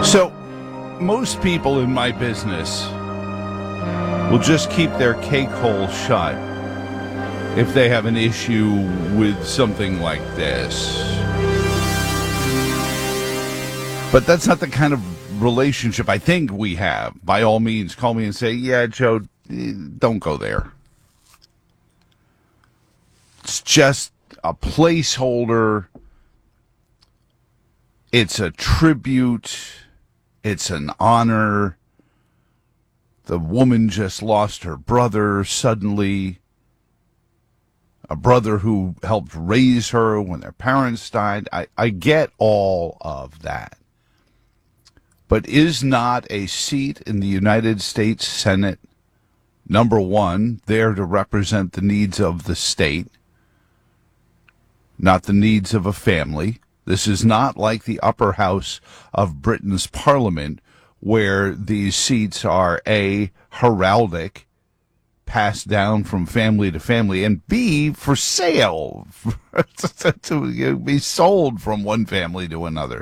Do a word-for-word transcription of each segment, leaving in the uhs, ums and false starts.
So, most people in my business will just keep their cake hole shut if they have an issue with something like this. But that's not the kind of relationship I think we have. By all means, call me and say, yeah, Joe, don't go there. It's just a placeholder. It's a tribute. It's an honor. The woman just lost her brother suddenly. A brother who helped raise her when their parents died. I, I get all of that. But is not a seat in the United States Senate, number one, there to represent the needs of the state, not the needs of a family? This is not like the upper house of Britain's parliament, where these seats are A, heraldic, passed down from family to family, and B, for sale, to be sold from one family to another.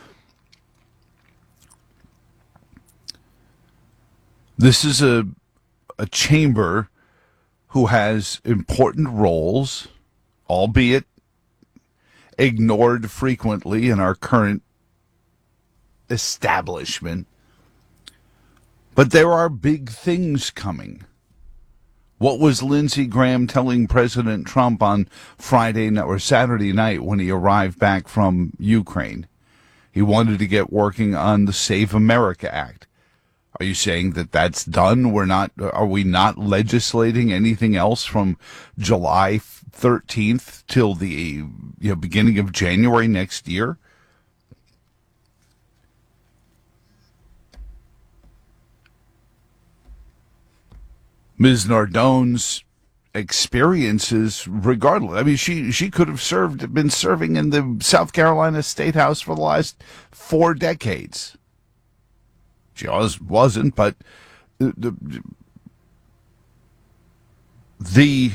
This is a, a chamber who has important roles, albeit ignored frequently in our current establishment. But there are big things coming. What was Lindsey Graham telling President Trump on Friday night or Saturday night when he arrived back from Ukraine? He wanted to get working on the Save America Act. Are you saying that that's done? We're not, are we not legislating anything else from July thirteenth till the you know, beginning of January next year? Miz Nardone's experiences, regardless. I mean, she, she could have served, been serving in the South Carolina State House for the last four decades. She was, wasn't, but the, the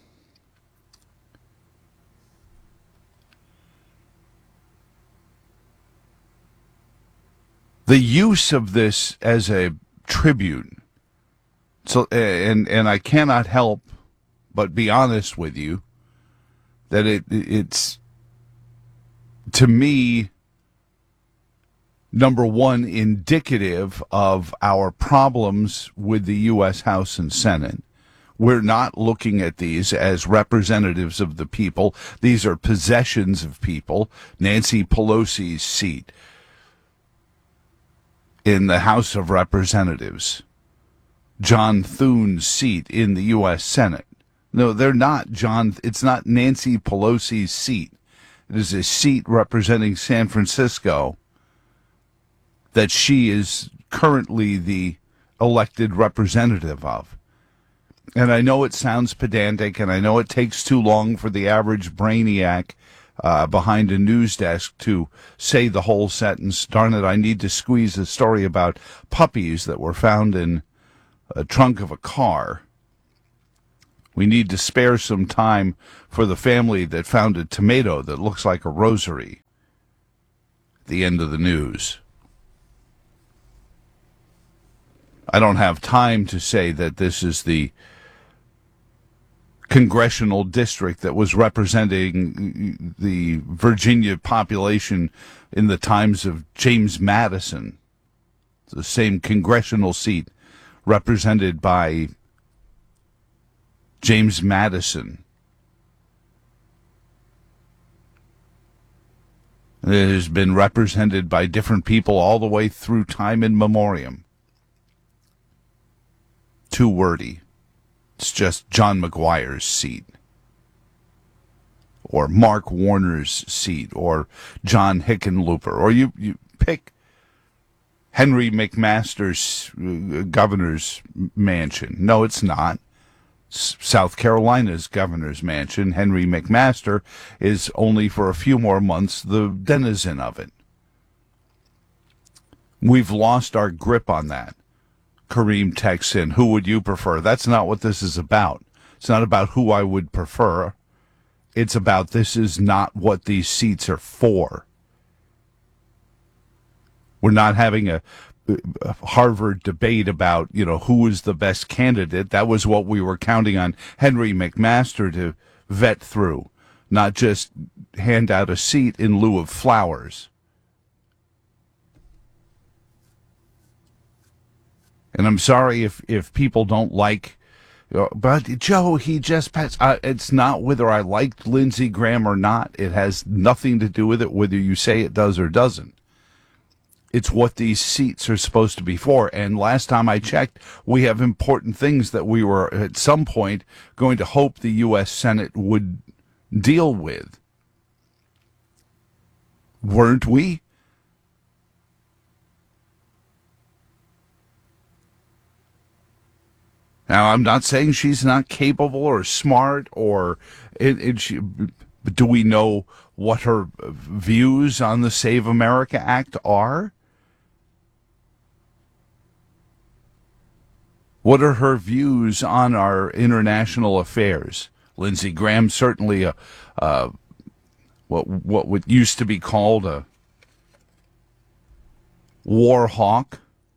the use of this as a tribute. So, and and I cannot help but be honest with you that it it's to me, number one, indicative of our problems with the U S House and Senate. We're not looking at these as representatives of the people. These are possessions of people. Nancy Pelosi's seat in the House of Representatives. John Thune's seat in the U S Senate. No, they're not John. It's not Nancy Pelosi's seat. It is a seat representing San Francisco that she is currently the elected representative of. And I know it sounds pedantic, and I know it takes too long for the average brainiac uh, behind a news desk to say the whole sentence. Darn it, I need to squeeze a story about puppies that were found in a trunk of a car. We need to spare some time for the family that found a tomato that looks like a rosary at the end of the news. I don't have time to say that this is the congressional district that was representing the Virginia population in the times of James Madison. It's the same congressional seat represented by James Madison. It has been represented by different people all the way through time in memoriam. Too wordy. It's just John McGuire's seat, or Mark Warner's seat, or John Hickenlooper, or you, you pick Henry McMaster's uh, governor's mansion. No, it's not. S- South Carolina's governor's mansion. Henry McMaster is only for a few more months the denizen of it. We've lost our grip on that. Kareem texts in, who would you prefer? That's not what this is about. It's not about who I would prefer. It's about this is not what these seats are for. We're not having a, a Harvard debate about, you know, who is the best candidate. That was what we were counting on Henry McMaster to vet through, not just hand out a seat in lieu of flowers. And I'm sorry if, if people don't like, but Joe, he just passed. Uh, it's not whether I liked Lindsey Graham or not. It has nothing to do with it, whether you say it does or doesn't. It's what these seats are supposed to be for. And last time I checked, we have important things that we were at some point going to hope the U S Senate would deal with. Weren't we? Now, I'm not saying she's not capable or smart, or it, it, she, but do we know what her views on the Save America Act are? What are her views on our international affairs? Lindsey Graham, certainly a uh, what what what used to be called a war hawk.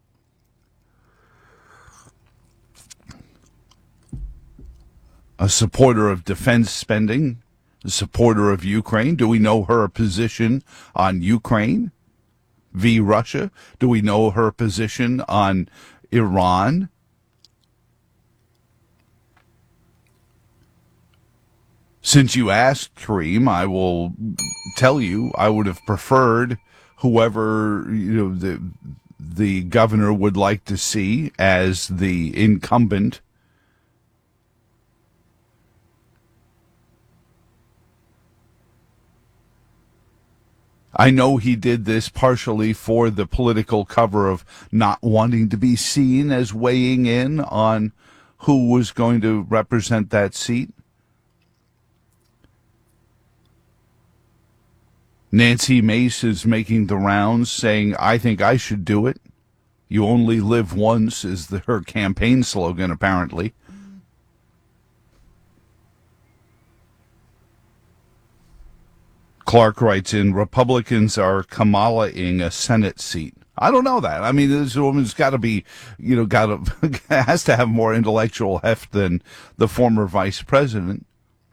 A supporter of defense spending, a supporter of Ukraine. Do we know her position on Ukraine v. Russia? Do we know her position on Iran? Since you asked, Kareem, I will tell you I would have preferred whoever, you know, the the governor would like to see as the incumbent. I know he did this partially for the political cover of not wanting to be seen as weighing in on who was going to represent that seat. Nancy Mace is making the rounds saying, I think I should do it. You only live once is the, her campaign slogan, apparently. Clark writes in, Republicans are Kamala-ing a Senate seat. I don't know that. I mean, this woman's got to be, you know, got to, has to have more intellectual heft than the former vice president.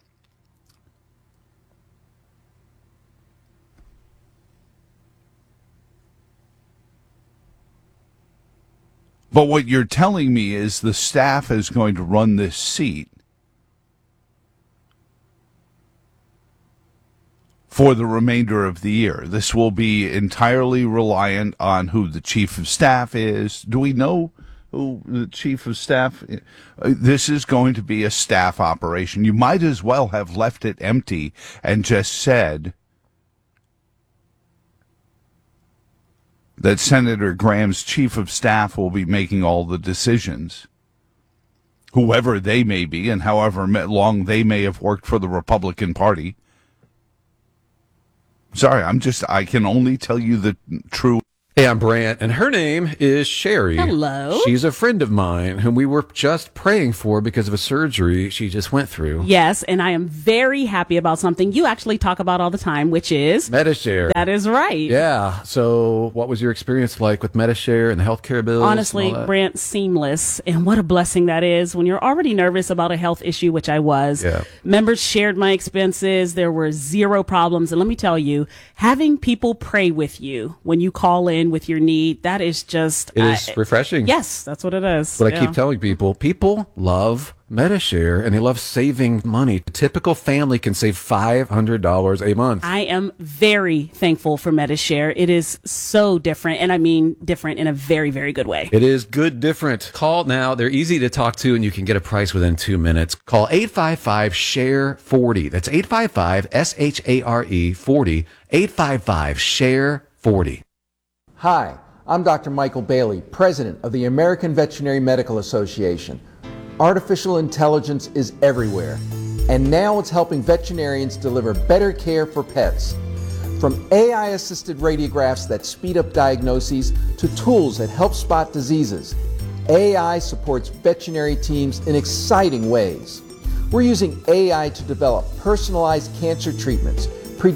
But what you're telling me is the staff is going to run this seat for the remainder of the year. This will be entirely reliant on who the chief of staff is. Do we know who the chief of staff is? This is going to be a staff operation. You might as well have left it empty and just said that Senator Graham's chief of staff will be making all the decisions, whoever they may be and however long they may have worked for the Republican Party. Sorry, I'm just, I can only tell you the true. Hey, I'm Brant, and her name is Sherry. Hello. She's a friend of mine whom we were just praying for because of a surgery she just went through. Yes, and I am very happy about something you actually talk about all the time, which is Medi-Share. That is right. Yeah. So what was your experience like with Medi-Share and the healthcare bills? Honestly, Brant, seamless. And what a blessing that is when you're already nervous about a health issue, which I was. Yeah. Members shared my expenses. There were zero problems. And let me tell you, having people pray with you when you call in with your need, that is just it is I, refreshing. Yes, that's what it is. But yeah. I keep telling people, people love Medi-Share and they love saving money. A typical family can save five hundred dollars a month. I am very thankful for Medi-Share. It is so different, and I mean different in a very, very good way. It is good different. Call now. They're easy to talk to, and you can get a price within two minutes. Call eight five five, S H A R E, forty. That's eight five five, S H A R E, forty. eight five five, S H A R E, forty. Hi, I'm Doctor Michael Bailey, President of the American Veterinary Medical Association. Artificial intelligence is everywhere, and now it's helping veterinarians deliver better care for pets. From A I-assisted radiographs that speed up diagnoses to tools that help spot diseases, A I supports veterinary teams in exciting ways. We're using A I to develop personalized cancer treatments, predict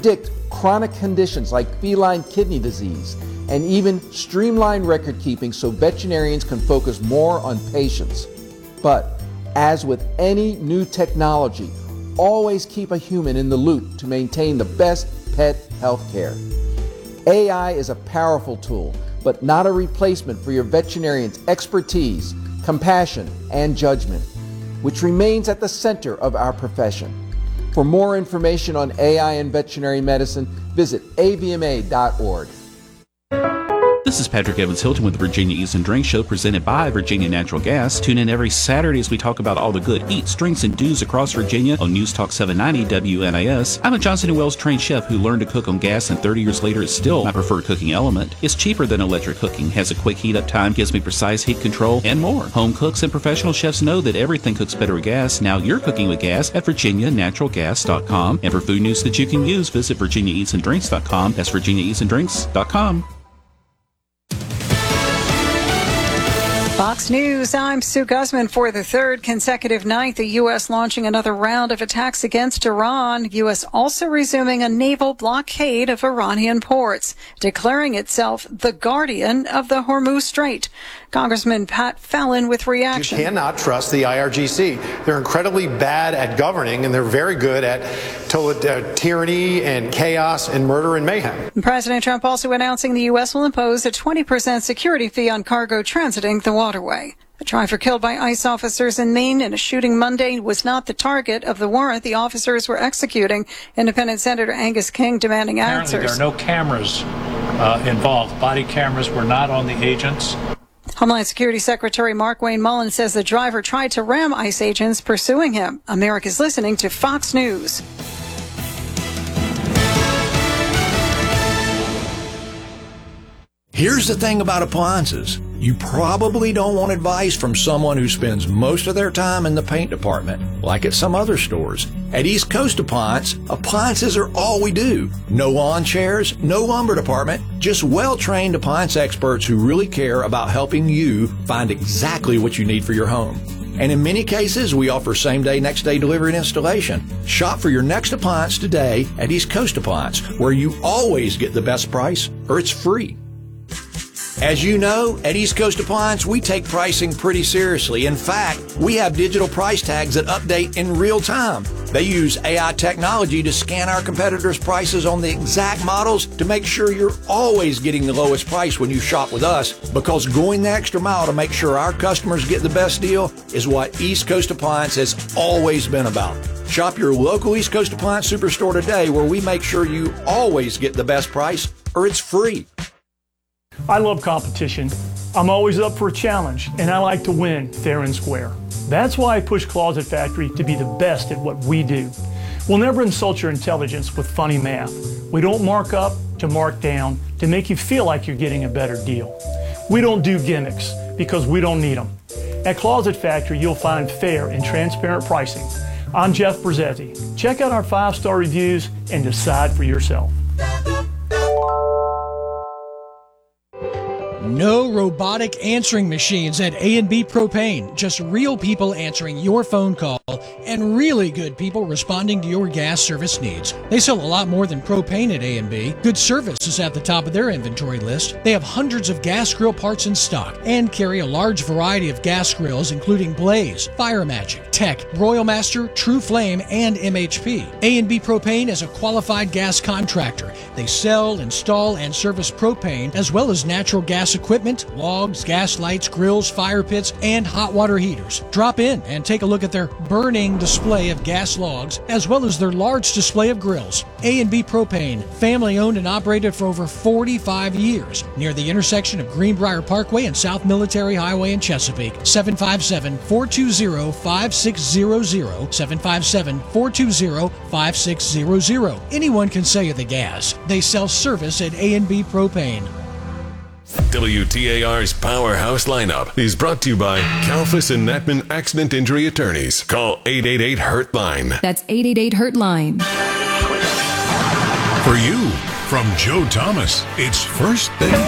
chronic conditions like feline kidney disease, and even streamline record keeping so veterinarians can focus more on patients. But as with any new technology, always keep a human in the loop to maintain the best pet health care. A I is a powerful tool, but not a replacement for your veterinarian's expertise, compassion, and judgment, which remains at the center of our profession. For more information on A I and veterinary medicine, visit A V M A dot org. This is Patrick Evans Hilton with the Virginia Eats and Drinks Show, presented by Virginia Natural Gas. Tune in every Saturday as we talk about all the good eats, drinks, and do's across Virginia on News Talk seven ninety W N A S. I'm a Johnson and Wales trained chef who learned to cook on gas, and thirty years later it's still my preferred cooking element. It's cheaper than electric cooking, has a quick heat up time, gives me precise heat control, and more. Home cooks and professional chefs know that everything cooks better with gas. Now you're cooking with gas at Virginia Natural Gas dot com. And for food news that you can use, visit Virginia Eats and Drinks dot com. That's Virginia Eats and Drinks dot com. Fox News, I'm Sue Guzman. For the third consecutive night, the U S launching another round of attacks against Iran. U S also resuming a naval blockade of Iranian ports, declaring itself the guardian of the Hormuz Strait. Congressman Pat Fallon with reaction. You cannot trust the I R G C. They're incredibly bad at governing, and they're very good at total, uh, tyranny and chaos and murder and mayhem. President Trump also announcing the U S will impose a twenty percent security fee on cargo transiting the waterway. The driver killed by ICE officers in Maine in a shooting Monday was not the target of the warrant the officers were executing. Independent Senator Angus King demanding answers. Apparently there are no cameras uh, involved. Body cameras were not on the agents. Homeland Security Secretary Mark Wayne Mullen says the driver tried to ram ICE agents pursuing him. America's listening to Fox News. Here's the thing about appliances. You probably don't want advice from someone who spends most of their time in the paint department, like at some other stores. At East Coast Appliance, appliances are all we do. No lawn chairs, no lumber department, just well-trained appliance experts who really care about helping you find exactly what you need for your home. And in many cases, we offer same-day, next-day delivery and installation. Shop for your next appliance today at East Coast Appliance, where you always get the best price or it's free. As you know, at East Coast Appliance, we take pricing pretty seriously. In fact, we have digital price tags that update in real time. They use A I technology to scan our competitors' prices on the exact models to make sure you're always getting the lowest price when you shop with us, because going the extra mile to make sure our customers get the best deal is what East Coast Appliance has always been about. Shop your local East Coast Appliance Superstore today, where we make sure you always get the best price or it's free. I love competition. I'm always up for a challenge, and I like to win fair and square. That's why I push Closet Factory to be the best at what we do. We'll never insult your intelligence with funny math. We don't mark up to mark down to make you feel like you're getting a better deal. We don't do gimmicks because we don't need them. At Closet Factory, you'll find fair and transparent pricing. I'm Jeff Brzezzi. Check out our five-star reviews and decide for yourself. No robotic answering machines at A and B Propane. Just real people answering your phone call and really good people responding to your gas service needs. They sell a lot more than propane at A and B. Good service is at the top of their inventory list. They have hundreds of gas grill parts in stock and carry a large variety of gas grills, including Blaze, Fire Magic, Tech, Royal Master, True Flame, and M H P. A and B Propane is a qualified gas contractor. They sell, install, and service propane as well as natural gas equipment, logs, gas lights, grills, fire pits, and hot water heaters. Drop in and take a look at their burning display of gas logs as well as their large display of grills. A and B Propane, family owned and operated for over forty-five years, near the intersection of Greenbrier Parkway and South Military Highway in Chesapeake. seven five seven, four two zero, five six zero zero, seven five seven, four two zero, five six zero zero. Anyone can sell you the gas. They sell service at A and B Propane. W T A R's Powerhouse Lineup is brought to you by Kalfas and Natman Accident Injury Attorneys. Call eight eight eight, hurt line. That's eight eight eight, hurt line. For you, from Joe Thomas, it's First Thing